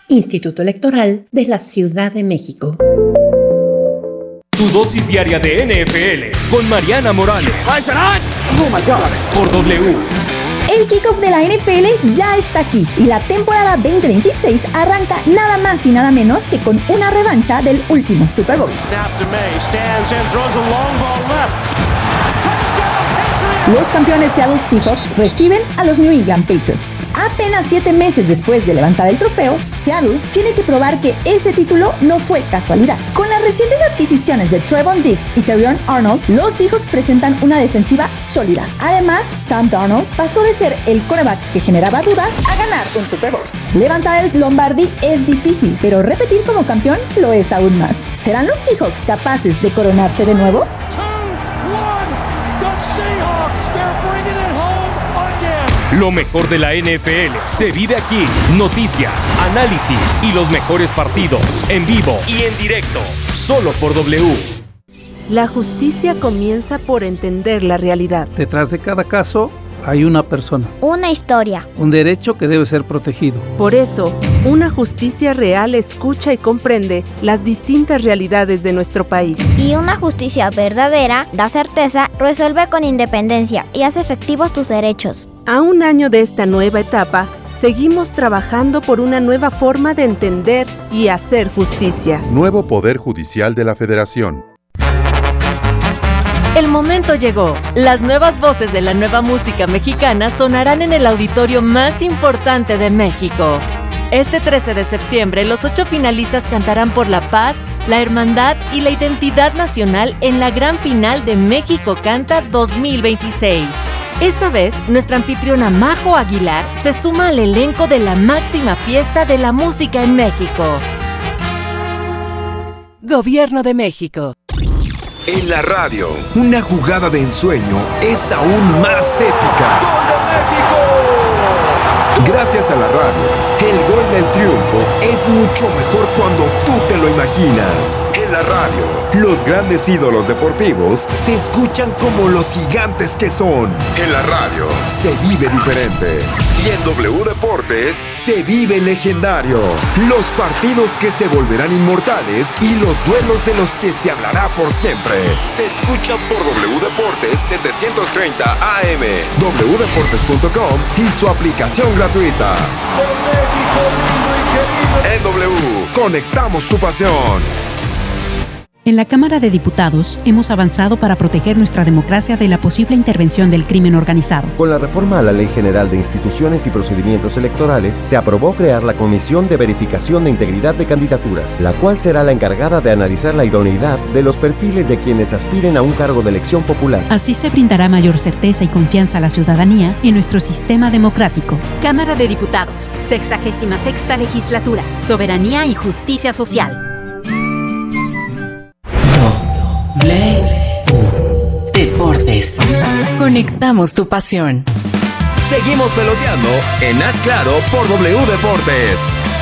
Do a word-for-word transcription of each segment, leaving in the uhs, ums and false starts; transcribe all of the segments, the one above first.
Instituto Electoral de la Ciudad de México. Tu dosis diaria de N F L con Mariana Morales. Oh my God. Por W. El kickoff de la N F L ya está aquí y la temporada veinte veintiséis arranca nada más y nada menos que con una revancha del último Super Bowl. Los campeones Seattle Seahawks reciben a los New England Patriots. Apenas siete meses después de levantar el trofeo, Seattle tiene que probar que ese título no fue casualidad. Con las recientes adquisiciones de Trevon Diggs y Terrion Arnold, los Seahawks presentan una defensiva sólida. Además, Sam Darnold pasó de ser el quarterback que generaba dudas a ganar un Super Bowl. Levantar el Lombardi es difícil, pero repetir como campeón lo es aún más. ¿Serán los Seahawks capaces de coronarse de nuevo? Lo mejor de la N F L se vive aquí. Noticias, análisis y los mejores partidos en vivo y en directo, solo por W. La justicia comienza por entender la realidad. Detrás de cada caso hay una persona. Una historia. Un derecho que debe ser protegido. Por eso, una justicia real escucha y comprende las distintas realidades de nuestro país. Y una justicia verdadera da certeza, resuelve con independencia y hace efectivos tus derechos. A un año de esta nueva etapa, seguimos trabajando por una nueva forma de entender y hacer justicia. Nuevo Poder Judicial de la Federación. El momento llegó. Las nuevas voces de la nueva música mexicana sonarán en el auditorio más importante de México. Este trece de septiembre, los ocho finalistas cantarán por la paz, la hermandad y la identidad nacional en la gran final de México Canta dos mil veintiséis. Esta vez, nuestra anfitriona Majo Aguilar se suma al elenco de la máxima fiesta de la música en México. Gobierno de México. En la radio, una jugada de ensueño es aún más épica. ¡Gol de México! Gracias a la radio, el gol del triunfo es mucho mejor cuando tú te lo imaginas. En la radio, los grandes ídolos deportivos se escuchan como los gigantes que son. En la radio, se vive diferente. Y en W Deportes, se vive legendario. Los partidos que se volverán inmortales y los duelos de los que se hablará por siempre. Se escuchan por W Deportes setecientos treinta A M, w deportes punto com y su aplicación gratuita. En W, conectamos tu pasión. En la Cámara de Diputados hemos avanzado para proteger nuestra democracia de la posible intervención del crimen organizado. Con la reforma a la Ley General de Instituciones y Procedimientos Electorales, se aprobó crear la Comisión de Verificación de Integridad de Candidaturas, la cual será la encargada de analizar la idoneidad de los perfiles de quienes aspiren a un cargo de elección popular. Así se brindará mayor certeza y confianza a la ciudadanía en nuestro sistema democrático. Cámara de Diputados, sexagésima sexta legislatura, Soberanía y Justicia Social. Deportes. Conectamos tu pasión. Seguimos peloteando en Haz Claro por W Deportes.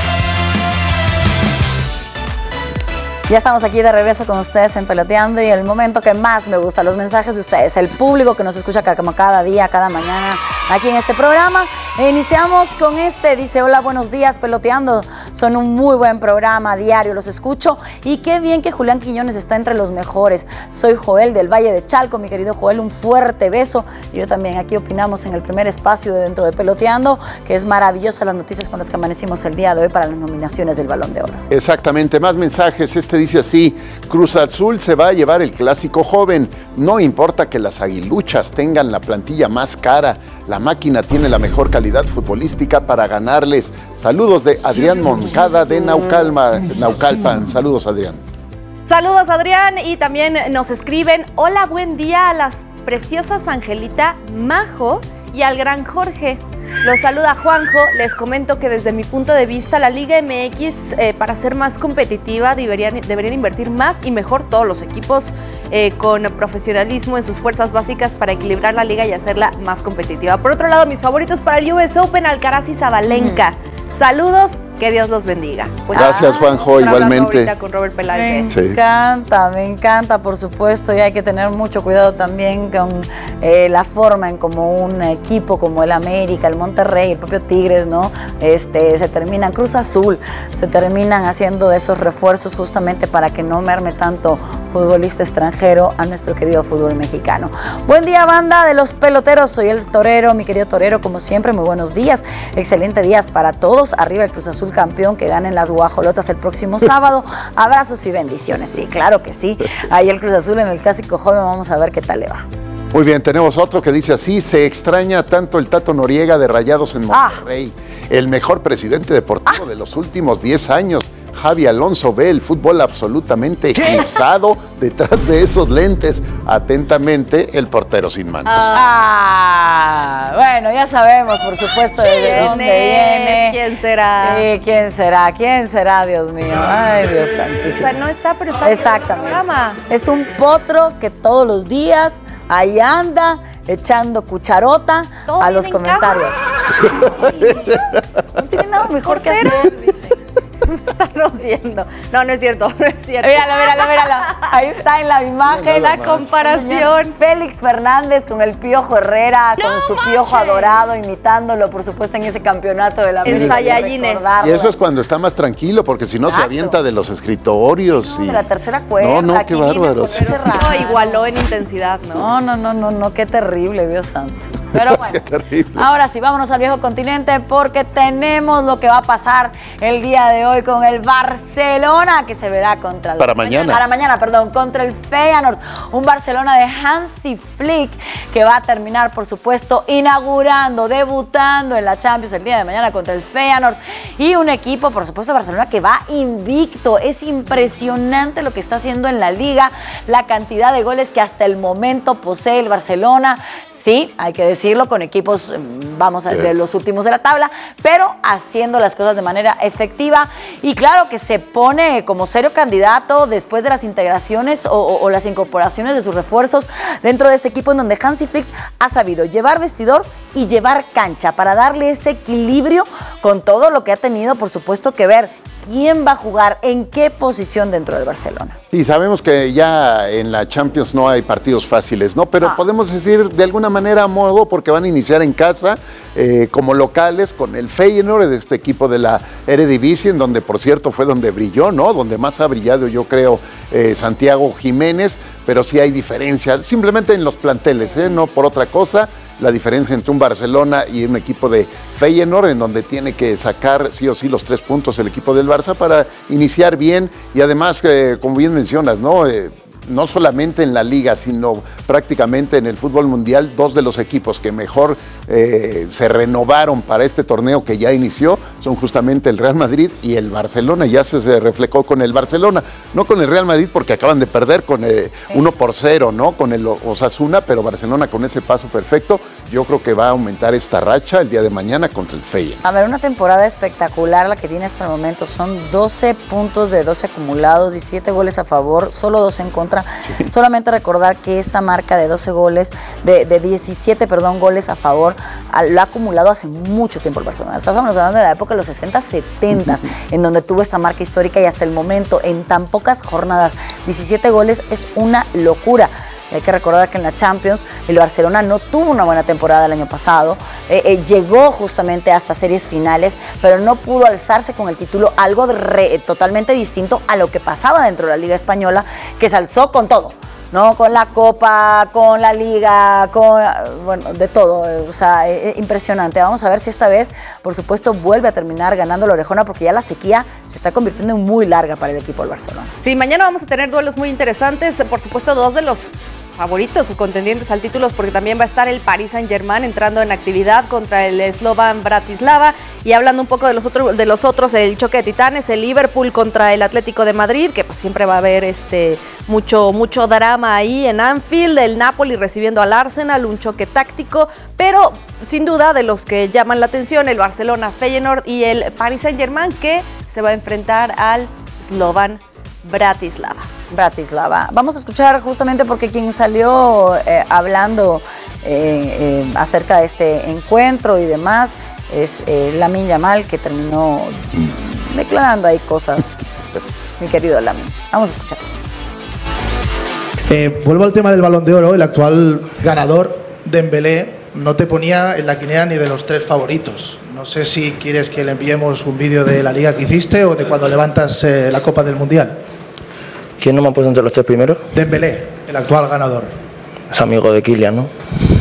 Ya estamos aquí de regreso con ustedes en Peloteando y el momento que más me gusta, los mensajes de ustedes, el público que nos escucha como cada día, cada mañana aquí en este programa. E iniciamos con este, dice: hola, buenos días, Peloteando, son un muy buen programa, diario los escucho y qué bien que Julián Quiñones está entre los mejores. Soy Joel del Valle de Chalco, mi querido Joel, un fuerte beso. Y yo también, aquí opinamos en el primer espacio de dentro de Peloteando, que es maravillosa las noticias con las que amanecimos el día de hoy para las nominaciones del Balón de Oro. Exactamente, más mensajes. Este dice así: Cruz Azul se va a llevar el clásico joven. No importa que las aguiluchas tengan la plantilla más cara, la máquina tiene la mejor calidad futbolística para ganarles. Saludos de Adrián Moncada de Naucalma, Naucalpan. Saludos, Adrián. Saludos, Adrián, y también nos escriben: hola, buen día a las preciosas Angelita, Majo y al gran Jorge. Los saluda Juanjo. Les comento que desde mi punto de vista la Liga M X, eh, para ser más competitiva, deberían, deberían invertir más y mejor todos los equipos eh, con profesionalismo en sus fuerzas básicas para equilibrar la liga y hacerla más competitiva. Por otro lado, mis favoritos para el U S Open, Alcaraz y Sabalenka. Mm. Saludos Que Dios los bendiga. Pues, gracias, Juanjo, igualmente. Con Robert Peláez. Me sí. encanta, me encanta, por supuesto, y hay que tener mucho cuidado también con eh, la forma en como un equipo como el América, el Monterrey, el propio Tigres, ¿no? Este, se terminan, Cruz Azul, se terminan haciendo esos refuerzos justamente para que no merme tanto futbolista extranjero a nuestro querido fútbol mexicano. Buen día, banda de los peloteros, soy el Torero, mi querido Torero, como siempre, muy buenos días, excelente días para todos, arriba el Cruz Azul campeón, que ganen las guajolotas el próximo sábado, abrazos y bendiciones, sí, claro que sí, ahí el Cruz Azul en el Clásico Joven, vamos a ver qué tal le va. Muy bien, tenemos otro que dice así, se extraña tanto el Tato Noriega de Rayados en Monterrey, ah. el mejor presidente deportivo ah. de los últimos diez años, Javi Alonso ve el fútbol absolutamente eclipsado detrás de esos lentes. Atentamente, el portero sin manos. Ah, bueno, ya sabemos, por supuesto, de dónde viene. ¿Quién será? Sí, ¿quién será? ¿Quién será, Dios mío? Ay, Dios santísimo. O sea, no está, pero está Exactamente. en el programa. Es un potro que todos los días ahí anda echando cucharota ¿Todo a los comentarios. No tiene nada mejor que hacer, dice. Estamos viendo. No, no es cierto, no es cierto. Míralo, míralo, míralo. Ahí está en la imagen. La comparación. Félix Fernández con el Piojo Herrera, con su Piojo adorado, imitándolo, por supuesto, en ese campeonato de la En Sayayines. Y eso es cuando está más tranquilo, porque si no se avienta de los escritorios. No, y... de la tercera cuerda. No, no, qué bárbaro. Sí, sí. No, igualó en intensidad, ¿no? No, no, no, no, no, qué terrible, Dios santo. Pero bueno, qué terrible. Ahora sí, vámonos al viejo continente porque tenemos lo que va a pasar el día de hoy con el Barcelona, que se verá contra el... Para mañana. Para mañana, perdón, contra el Feyenoord. Un Barcelona de Hansi Flick que va a terminar, por supuesto, inaugurando, debutando en la Champions el día de mañana contra el Feyenoord. Y un equipo, por supuesto, Barcelona que va invicto. Es impresionante lo que está haciendo en la Liga, la cantidad de goles que hasta el momento posee el Barcelona. Sí, hay que decirlo, con equipos, vamos, sí. de los últimos de la tabla, pero haciendo las cosas de manera efectiva. Y claro que se pone como serio candidato después de las integraciones o, o, o las incorporaciones de sus refuerzos dentro de este equipo, en donde Hansi Flick ha sabido llevar vestidor y llevar cancha para darle ese equilibrio con todo lo que ha tenido, por supuesto, que ver. ¿Quién va a jugar en qué posición dentro del Barcelona? Sí, sabemos que ya en la Champions no hay partidos fáciles, ¿no? Pero ah. podemos decir de alguna manera a modo, porque van a iniciar en casa eh, como locales con el Feyenoord, este equipo de la Eredivisie, en donde por cierto fue donde brilló, ¿no? Donde más ha brillado, yo creo, eh, Santiago Jiménez, pero sí hay diferencias, simplemente en los planteles, ¿eh? No por otra cosa. La diferencia entre un Barcelona y un equipo de Feyenoord, en donde tiene que sacar sí o sí los tres puntos el equipo del Barça para iniciar bien y además, eh, como bien mencionas, ¿no? Eh, no solamente en la Liga, sino prácticamente en el fútbol mundial, dos de los equipos que mejor eh, se renovaron para este torneo que ya inició son justamente el Real Madrid y el Barcelona. Ya se, se reflejó con el Barcelona, no con el Real Madrid porque acaban de perder con eh, uno por cero, ¿no? Con el Osasuna, pero Barcelona con ese paso perfecto, yo creo que va a aumentar esta racha el día de mañana contra el Feyenoord. A ver, una temporada espectacular la que tiene hasta el momento, son doce puntos de doce acumulados, diecisiete goles a favor, solo dos en contra. Sí. Solamente recordar que esta marca de doce goles, de, de diecisiete, perdón, goles a favor, lo ha acumulado hace mucho tiempo el Barcelona. Estamos hablando de la época de los sesenta, setenta, uh-huh. en donde tuvo esta marca histórica y hasta el momento, en tan pocas jornadas, diecisiete goles es una locura. Hay que recordar que en la Champions el Barcelona no tuvo una buena temporada el año pasado, eh, eh, llegó justamente hasta series finales, pero no pudo alzarse con el título, algo de re, totalmente distinto a lo que pasaba dentro de la Liga Española, que se alzó con todo, ¿no? Con la Copa, con la Liga, con, bueno, de todo, o sea, es impresionante. Vamos a ver si esta vez, por supuesto, vuelve a terminar ganando la orejona, porque ya la sequía se está convirtiendo en muy larga para el equipo del Barcelona. Sí, mañana vamos a tener duelos muy interesantes, por supuesto, dos de los favoritos o contendientes al título, porque también va a estar el Paris Saint-Germain entrando en actividad contra el Slovan Bratislava. Y hablando un poco de los otros, de los otros, el choque de titanes, el Liverpool contra el Atlético de Madrid, que pues siempre va a haber este mucho, mucho drama ahí en Anfield, el Napoli recibiendo al Arsenal, un choque táctico, pero sin duda de los que llaman la atención, el Barcelona Feyenoord y el Paris Saint-Germain, que se va a enfrentar al Slovan Bratislava. Bratislava. Vamos a escuchar justamente porque quien salió eh, hablando eh, eh, acerca de este encuentro y demás es eh, Lamine Yamal, que terminó declarando ahí cosas, mi querido Lamin. Vamos a escuchar. Eh, vuelvo al tema del Balón de Oro. El actual ganador, Dembélé, no te ponía en la quinea ni de los tres favoritos. No sé si quieres que le enviemos un vídeo de la liga que hiciste o de cuando levantas eh, la Copa del Mundial. ¿Quién no me ha puesto entre los tres primeros? Dembélé, el actual ganador. Es amigo de Kylian, ¿no?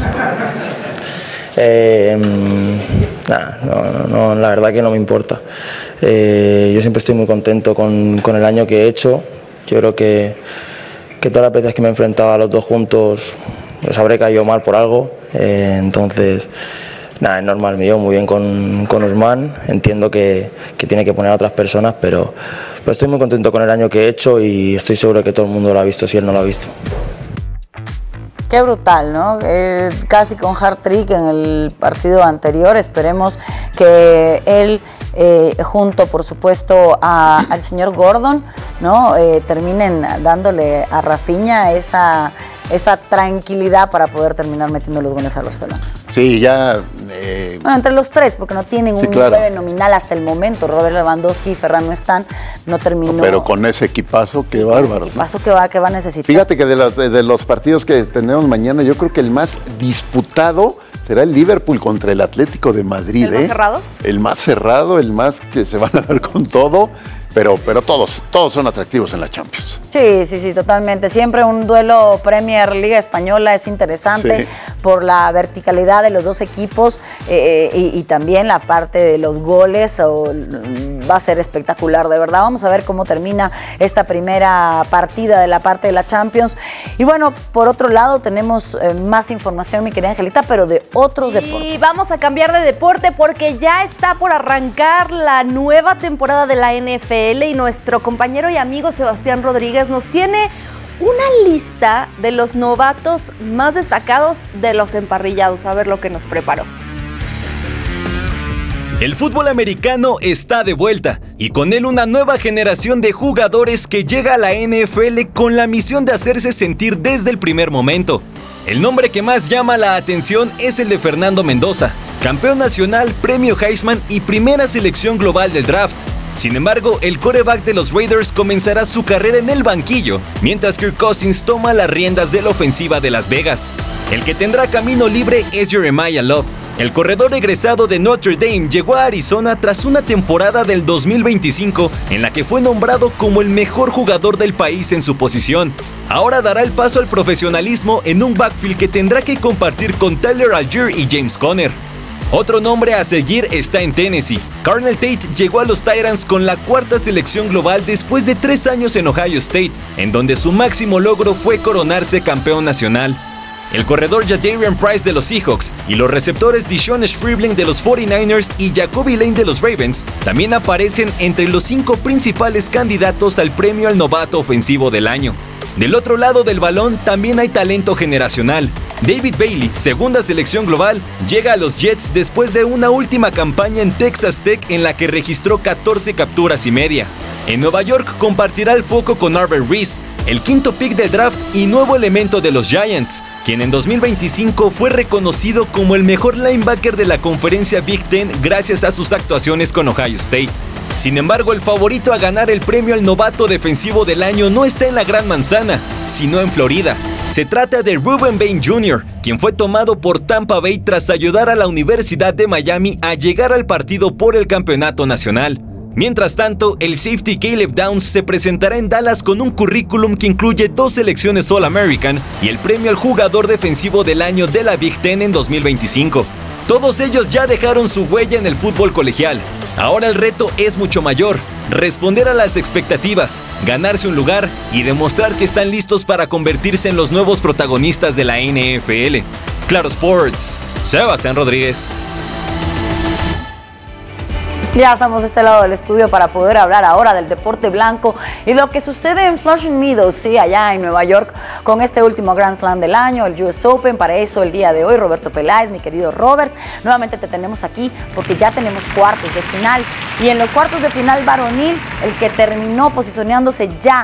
eh, nah, no, no, no, la verdad que no me importa. Eh, yo siempre estoy muy contento con, con el año que he hecho. Yo creo que, que todas las veces que me he enfrentado a los dos juntos les habré caído mal por algo. Eh, entonces, nada, es normal, me llevo muy bien con, con Usman. Entiendo que, que tiene que poner a otras personas, pero, pero estoy muy contento con el año que he hecho y estoy seguro que todo el mundo lo ha visto si él no lo ha visto. Qué brutal, ¿no? Eh, casi con hat-trick en el partido anterior. Esperemos que él, eh, junto, por supuesto, a, al señor Gordon, ¿no? Eh, terminen dándole a Rafinha esa, esa tranquilidad para poder terminar metiendo los goles al Barcelona. Sí, ya... Eh... Bueno, entre los tres, porque no tienen sí, un claro. nueve nominal hasta el momento. Robert Lewandowski y Ferran no están, no terminó. Pero con ese equipazo, sí, qué bárbaro. Equipazo ¿no? que, va, que va a necesitar. Fíjate que de los, de, de los partidos que tenemos mañana, yo creo que el más disputado será el Liverpool contra el Atlético de Madrid. ¿El ¿eh? más cerrado? El más cerrado, el más que se van a dar con todo. Pero, pero todos, todos son atractivos en la Champions. Sí, sí, sí, totalmente. Siempre un duelo Premier Liga Española es interesante sí. por la verticalidad de los dos equipos eh, y, y también la parte de los goles. O, va a ser espectacular, de verdad. Vamos a ver cómo termina esta primera partida de la parte de la Champions. Y bueno, por otro lado tenemos eh, más información, mi querida Angelita, pero de otros y deportes. Y vamos a cambiar de deporte porque ya está por arrancar la nueva temporada de la N F L. Y nuestro compañero y amigo Sebastián Rodríguez nos tiene una lista de los novatos más destacados de los emparrillados. A ver lo que nos preparó. El fútbol americano está de vuelta y con él una nueva generación de jugadores que llega a la N F L con la misión de hacerse sentir desde el primer momento. El nombre que más llama la atención es el de Fernando Mendoza, campeón nacional, premio Heisman y primera selección global del draft. Sin embargo, el quarterback de los Raiders comenzará su carrera en el banquillo, mientras Kirk Cousins toma las riendas de la ofensiva de Las Vegas. El que tendrá camino libre es Jeremiah Love. El corredor egresado de Notre Dame llegó a Arizona tras una temporada del dos mil veinticinco en la que fue nombrado como el mejor jugador del país en su posición. Ahora dará el paso al profesionalismo en un backfield que tendrá que compartir con Tyler Algier y James Conner. Otro nombre a seguir está en Tennessee. Carnell Tate llegó a los Titans con la cuarta selección global después de tres años en Ohio State, en donde su máximo logro fue coronarse campeón nacional. El corredor Jadarian Price de los Seahawks y los receptores Deshaun Stribling de los cuarenta y nueve ers y Jacoby Lane de los Ravens también aparecen entre los cinco principales candidatos al premio al novato ofensivo del año. Del otro lado del balón también hay talento generacional. David Bailey, segunda selección global, llega a los Jets después de una última campaña en Texas Tech en la que registró catorce capturas y media. En Nueva York compartirá el foco con Arber Reese, el quinto pick del draft y nuevo elemento de los Giants, quien en dos mil veinticinco fue reconocido como el mejor linebacker de la conferencia Big Ten gracias a sus actuaciones con Ohio State. Sin embargo, el favorito a ganar el premio al novato defensivo del año no está en la Gran Manzana, sino en Florida. Se trata de Ruben Bain junior, quien fue tomado por Tampa Bay tras ayudar a la Universidad de Miami a llegar al partido por el campeonato nacional. Mientras tanto, el safety Caleb Downs se presentará en Dallas con un currículum que incluye dos selecciones All-American y el premio al jugador defensivo del año de la Big Ten en dos mil veinticinco. Todos ellos ya dejaron su huella en el fútbol colegial. Ahora el reto es mucho mayor, responder a las expectativas, ganarse un lugar y demostrar que están listos para convertirse en los nuevos protagonistas de la N F L. Claro Sports, Sebastián Rodríguez. Ya estamos de este lado del estudio para poder hablar ahora del deporte blanco y lo que sucede en Flushing Meadows, sí, allá en Nueva York, con este último Grand Slam del año, el U S Open. Para eso el día de hoy, Roberto Peláez, mi querido Robert, nuevamente te tenemos aquí porque ya tenemos cuartos de final. Y en los cuartos de final varonil, el que terminó posicionándose ya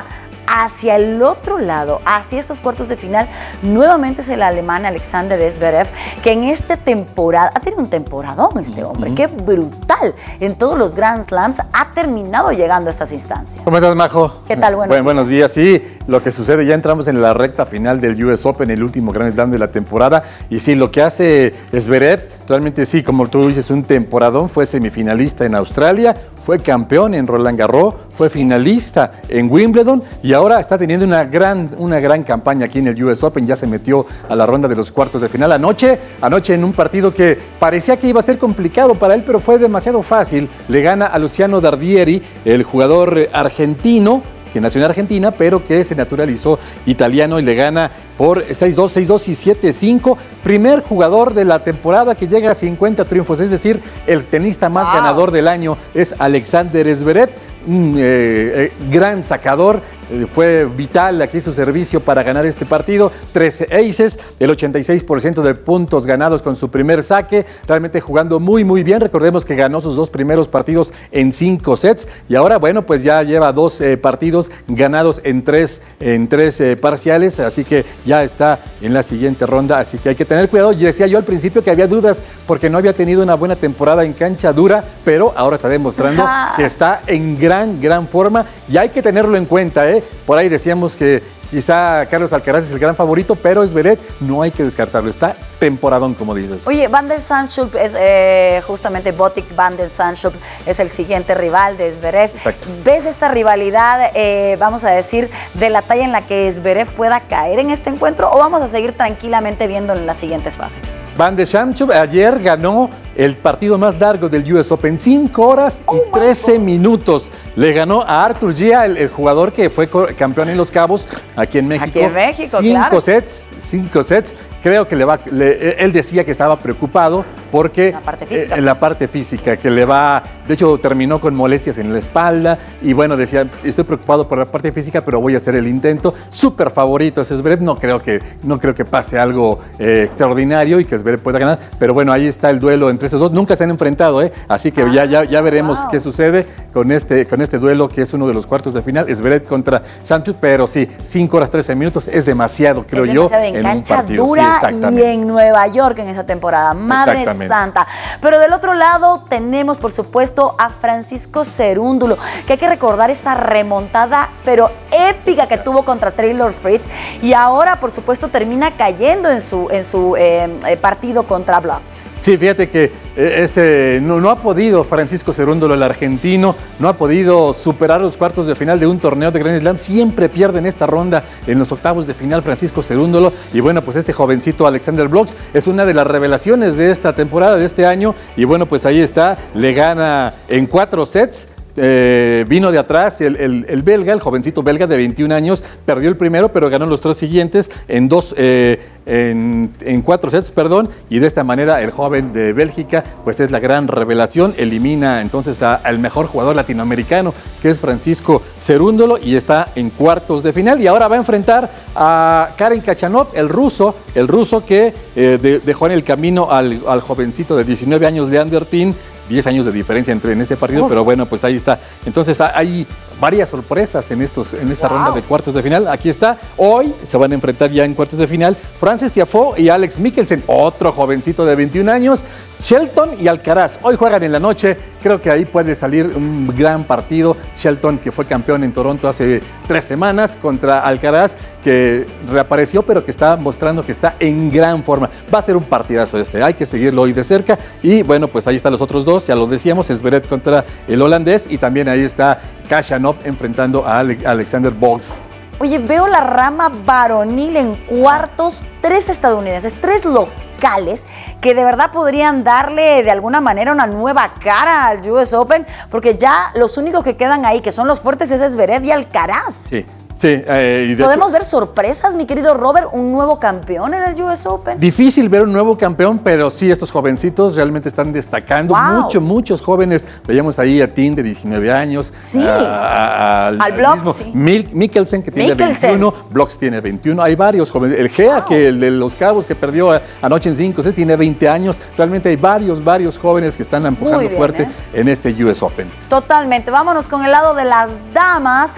hacia el otro lado, hacia estos cuartos de final, nuevamente es el alemán Alexander Zverev, que en esta temporada, ha tenido un temporadón este hombre, uh-huh. qué brutal, en todos los Grand Slams ha terminado llegando a estas instancias. ¿Cómo estás, Majo? ¿Qué tal? Buenos, bueno, buenos días. Sí, lo que sucede, ya entramos en la recta final del U S Open, el último Grand Slam de la temporada, y sí, lo que hace Zverev, realmente sí, como tú dices, un temporadón, fue semifinalista en Australia, fue campeón en Roland Garros, fue finalista en Wimbledon y ahora está teniendo una gran, una gran campaña aquí en el U S Open. Ya se metió a la ronda de los cuartos de final anoche, anoche en un partido que parecía que iba a ser complicado para él, pero fue demasiado fácil. Le gana a Luciano Dardieri, el jugador argentino, que nació en Argentina, pero que se naturalizó italiano y le gana por seis dos, seis dos y siete cinco. Primer jugador de la temporada que llega a cincuenta triunfos, es decir, el tenista más wow. ganador del año es Alexander Zverev, un eh, eh, gran sacador. Fue vital aquí su servicio para ganar este partido. trece aces, el ochenta y seis por ciento de puntos ganados con su primer saque. Realmente jugando muy, muy bien. Recordemos que ganó sus dos primeros partidos en cinco sets. Y ahora, bueno, pues ya lleva dos eh, partidos ganados en tres, en tres eh, parciales. Así que ya está en la siguiente ronda. Así que hay que tener cuidado. Y decía yo al principio que había dudas porque no había tenido una buena temporada en cancha dura. Pero ahora está demostrando Ajá. que está en gran, gran forma. Y hay que tenerlo en cuenta, ¿eh? Por ahí decíamos que quizá Carlos Alcaraz es el gran favorito, pero Zverev no hay que descartarlo, está temporadón, como dices. Oye, Van der Zandschulp es eh, justamente Botic Van der Zandschulp es el siguiente rival de Zverev. Exacto. ¿Ves esta rivalidad, eh, vamos a decir, de la talla en la que Zverev pueda caer en este encuentro o vamos a seguir tranquilamente viendo en las siguientes fases? Van der Zandschulp ayer ganó el partido más largo del U S Open, cinco horas y oh trece minutos. Le ganó a Arthur Gia, el, el jugador que fue campeón en Los Cabos, aquí en México. Aquí en México, cinco claro. sets, cinco sets. Creo que le va, le, él decía que estaba preocupado porque la parte física. Eh, la parte física, que le va, de hecho terminó con molestias en la espalda y bueno, decía, estoy preocupado por la parte física, pero voy a hacer el intento. Súper favorito es Zverev, no creo que, no creo que pase algo eh, extraordinario y que Zverev pueda ganar, pero bueno, ahí está el duelo entre estos dos, nunca se han enfrentado, ¿eh? Así que ah, ya, ya, ya veremos wow. qué sucede con este, con este duelo que es uno de los cuartos de final, Zverev contra Zandschulp, pero sí, cinco horas trece minutos es demasiado, creo es yo, demasiado en, en cancha un partido. Dura sí, y en Nueva York en esa temporada, madre santa. Pero del otro lado tenemos, por supuesto, a Francisco Cerúndulo, que hay que recordar esa remontada, pero épica que tuvo contra Taylor Fritz y ahora, por supuesto, termina cayendo en su, en su eh, partido contra Blocks. Sí, fíjate que ese, no, no ha podido Francisco Cerúndulo, el argentino, no ha podido superar los cuartos de final de un torneo de Grand Slam, siempre pierde en esta ronda, en los octavos de final Francisco Cerúndulo, y bueno, pues este jovencito Alexander Blocks es una de las revelaciones de esta temporada, de este año, y bueno, pues ahí está, le gana en cuatro sets. Eh, vino de atrás el, el, el belga, el jovencito belga de veintiún años, perdió el primero, pero ganó los tres siguientes en dos, eh, en, en cuatro sets, perdón, y de esta manera el joven de Bélgica, pues es la gran revelación, elimina entonces al mejor jugador latinoamericano, que es Francisco Cerúndulo, y está en cuartos de final, y ahora va a enfrentar a Karen Khachanov, el ruso, el ruso que eh, de, dejó en el camino al, al jovencito de diecinueve años, Leander Tin, diez años de diferencia entre en este partido, Uf. pero bueno, pues ahí está. Entonces hay varias sorpresas en, estos, en esta wow. ronda de cuartos de final. Aquí está. Hoy se van a enfrentar ya en cuartos de final Frances Tiafoe y Alex Mikkelsen, otro jovencito de veintiún años. Shelton y Alcaraz. Hoy juegan en la noche. Creo que ahí puede salir un gran partido. Shelton, que fue campeón en Toronto hace tres semanas, contra Alcaraz, que reapareció, pero que está mostrando que está en gran forma. Va a ser un partidazo este. Hay que seguirlo hoy de cerca. Y bueno, pues ahí están los otros dos. Ya lo decíamos, Zverev contra el holandés. Y también ahí está Khachanov enfrentando a Alexander Box. Oye, veo la rama varonil en cuartos, tres estadounidenses, tres locales que de verdad podrían darle de alguna manera una nueva cara al U S Open, porque ya los únicos que quedan ahí, que son los fuertes, es Zverev y Alcaraz. Sí. Sí, eh, y de ¿Podemos hecho, ver sorpresas, mi querido Robert? ¿Un nuevo campeón en el U S Open? Difícil ver un nuevo campeón, pero sí, estos jovencincitos realmente están destacando. Wow. Muchos, muchos jóvenes. Veíamos ahí a Tim de diecinueve años. Sí. A, a, al, al Blocks, sí. Mil, Mikkelsen, que tiene Mikkelsen. veintiuno. Blocks tiene veintiuno. Hay varios jóvenes. El Gea, wow. que el de Los Cabos, que perdió a, anoche en cinco, ¿sí? tiene veinte años. Realmente hay varios, varios jóvenes que están empujando bien, fuerte ¿eh? en este U S Open. Totalmente. Vámonos con el lado de las damas,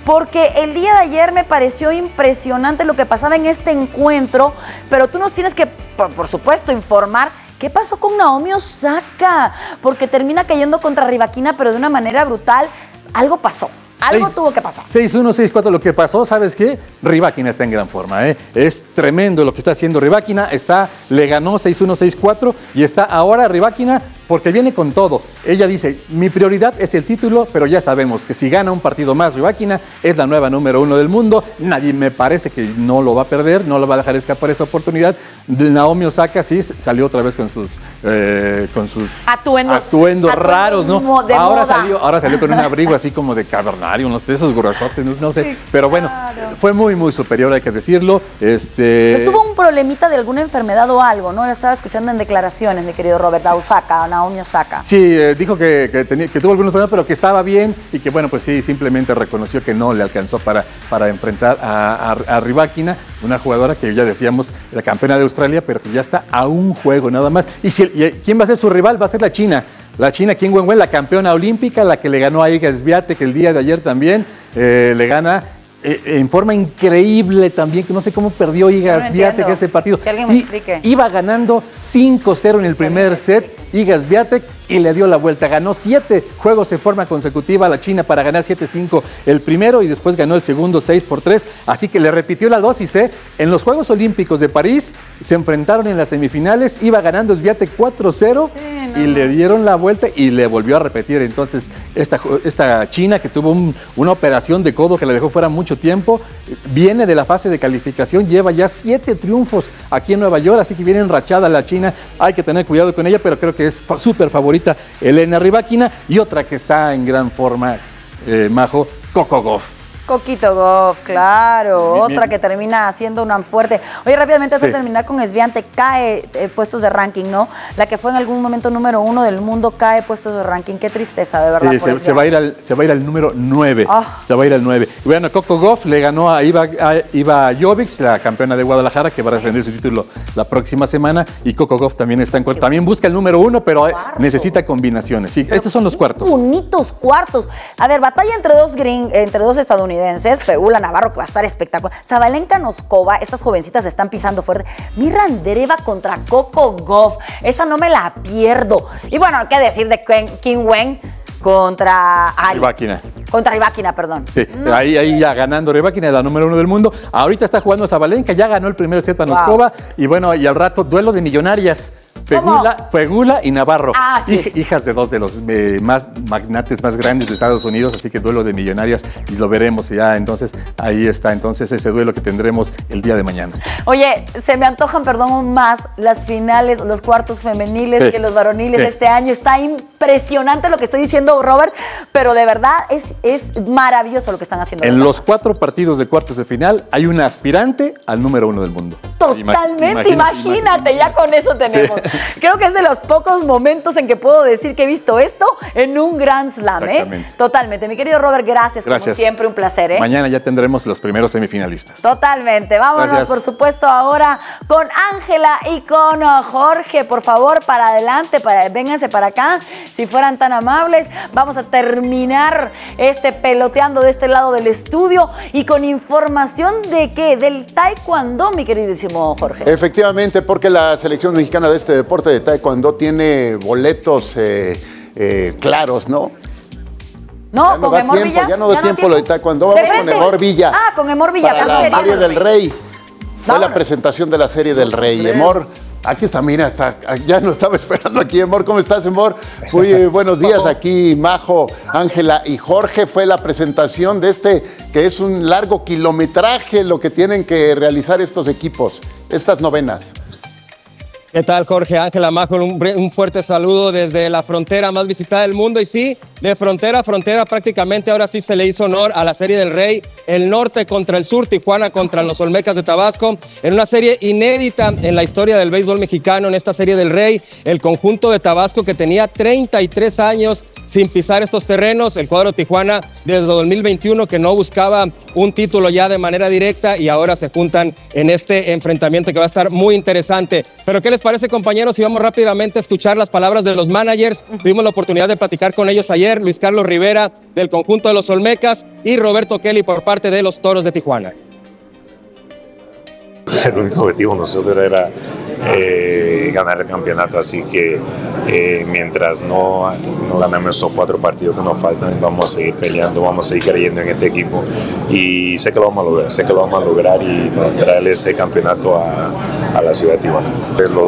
porque el día de ayer me pareció impresionante lo que pasaba en este encuentro, pero tú nos tienes que, por, por supuesto, informar qué pasó con Naomi Osaka, porque termina cayendo contra Rybakina, pero de una manera brutal. Algo pasó. Algo seis, tuvo que pasar. seis uno, seis cuatro, lo que pasó, ¿sabes qué? Rybakina está en gran forma, ¿eh? Es tremendo lo que está haciendo Rybakina. Está, le ganó seis uno, seis cuatro y está ahora Rybakina porque viene con todo. Ella dice, mi prioridad es el título, pero ya sabemos que si gana un partido más Rybakina, es la nueva número uno del mundo. Nadie me parece que no lo va a perder, no lo va a dejar escapar esta oportunidad. Naomi Osaka sí salió otra vez con sus, eh, con sus atuendos, atuendos, atuendos raros, ¿no? De ahora, moda. Salió, ahora salió con un abrigo así como de cavernario, no sé, de esos gruesotes, no, no sé. Sí, pero bueno, claro. Fue muy, muy superior, hay que decirlo. Este... Pero tuvo un problemita de alguna enfermedad o algo, ¿no? La estaba escuchando en declaraciones, mi querido Robert, a Osaka, a Naomi Osaka. Sí, eh, dijo que, que, tenía, que tuvo algunos problemas, pero que estaba bien y que, bueno, pues sí, simplemente reconoció que no le alcanzó para, para enfrentar a, a, a Rybakina, una jugadora que ya decíamos, la campeona de Australia, pero que ya está a un juego nada más. ¿Y, si, y quién va a ser su rival? Va a ser la China. La China, Qin Wenwen, la campeona olímpica, la que le ganó a Iga Swiatek el día de ayer también, eh, le gana eh, en forma increíble también, que no sé cómo perdió Iga no Swiatek este partido. Que alguien me y, explique. Iba ganando cinco cero en el primer set, Iga Swiatek, y le dio la vuelta. Ganó siete juegos en forma consecutiva a la China para ganar siete cinco el primero y después ganó el segundo seis por tres. Así que le repitió la dosis, ¿eh? En los Juegos Olímpicos de París se enfrentaron en las semifinales, iba ganando Swiatek cuatro cero sí, no, y le dieron la vuelta y le volvió a repetir. Entonces, esta, esta China que tuvo un, una operación de codo que la dejó fuera mucho tiempo, viene de la fase de calificación, lleva ya siete triunfos aquí en Nueva York, así que viene enrachada la China. Hay que tener cuidado con ella, pero creo que es súper favorita Elena Rybakina, y otra que está en gran forma, eh, Majo, Coco Gauff. Coquito Gauff, claro. Bien, bien. Otra que termina siendo una fuerte. Oye, rápidamente antes Sí. de terminar con Swiatek, cae eh, puestos de ranking, ¿no? La que fue en algún momento número uno del mundo cae puestos de ranking. Qué tristeza, de verdad. Sí, por se, se, va a ir al, se va a ir al número nueve. Oh. Se va a ir al nueve. Y bueno, Coco Gauff le ganó a Iva, a Iva Jovic, la campeona de Guadalajara, que va a defender su título la próxima semana. Y Coco Gauff también está en cuarto. También busca el número uno, pero Cuarto. necesita combinaciones. Sí, estos son los cuartos. Bonitos cuartos. A ver, batalla entre dos, gring, entre dos estadounidenses. Peula Navarro, que va a estar espectacular. Sabalenka Noskova, estas jovencitas están pisando fuerte. Mirra Andreeva contra Coco Gauff. Esa no me la pierdo. Y bueno, ¿qué decir de Qin Wen contra Ari? Rybakina. Contra Rybakina, perdón. Sí, No. ahí, ahí ya ganando Rybakina, la número uno del mundo. Ahorita está jugando Sabalenka, ya ganó el primer set para Wow. Noskova. Y bueno, y al rato, duelo de millonarias. Pegula, Pegula y Navarro, Ah, sí. Hij- hijas de dos de los eh, más magnates más grandes de Estados Unidos, así que duelo de millonarias y lo veremos ya. Entonces, ahí está entonces ese duelo que tendremos el día de mañana. Oye, se me antojan, perdón, más las finales, los cuartos femeniles Sí. que los varoniles Sí. este año. Está impresionante lo que estoy diciendo, Robert, pero de verdad es, es maravilloso lo que están haciendo. En las los damas. cuatro partidos de cuartos de final hay una aspirante al número uno del mundo. Totalmente, Imagínate, imagínate, ya con eso tenemos. Creo que es de los pocos momentos en que puedo decir que he visto esto en un Grand Slam, ¿eh? Exactamente. Totalmente. Mi querido Robert, gracias, como Gracias. siempre, un placer, ¿eh? Mañana ya tendremos los primeros semifinalistas. Totalmente. Vámonos, Gracias. por supuesto, ahora con Ángela y con uh, Jorge. Por favor, para adelante, para, vénganse para acá, si fueran tan amables. Vamos a terminar este peloteando de este lado del estudio y con información de qué, del taekwondo, mi queridísimo Jorge. Efectivamente, porque la selección mexicana de este deporte de taekwondo tiene boletos eh, eh, claros, ¿no? No, Ya no con da Emor tiempo, Villa. ya no da tiempo lo de taekwondo. De Vamos con frente. Emor Villa. Ah, con Emor Villa. Para perdón, la serie serie del Rey. Fue Vámonos. la presentación de la serie del Rey. Emor, aquí está, mira, está, ya no estaba esperando aquí. Emor, ¿cómo estás, Emor? Muy eh, buenos días aquí, Majo, Ángela y Jorge. Fue la presentación de este, que es un largo kilometraje lo que tienen que realizar estos equipos, estas novenas. ¿Qué tal, Jorge? Ángela, Majo, un, un fuerte saludo desde la frontera más visitada del mundo. Y sí, de frontera a frontera prácticamente ahora sí se le hizo honor a la Serie del Rey. El norte contra el sur, Tijuana contra los Olmecas de Tabasco. En una serie inédita en la historia del béisbol mexicano, en esta Serie del Rey, el conjunto de Tabasco, que tenía treinta y tres años sin pisar estos terrenos. El cuadro de Tijuana desde dos mil veintiuno que no buscaba un título ya de manera directa y ahora se juntan en este enfrentamiento que va a estar muy interesante. Pero ¿qué les parece, compañeros? Si vamos rápidamente a escuchar las palabras de los managers. Tuvimos la oportunidad de platicar con ellos ayer, Luis Carlos Rivera del conjunto de los Olmecas y Roberto Kelly por parte de los Toros de Tijuana. El único objetivo nosotros era eh, ganar el campeonato, así que eh, mientras no, no ganemos esos cuatro partidos que nos faltan, vamos a seguir peleando, vamos a seguir creyendo en este equipo y sé que lo vamos a lograr, sé que lo vamos a lograr y traerle ese campeonato a, a la ciudad de Tijuana.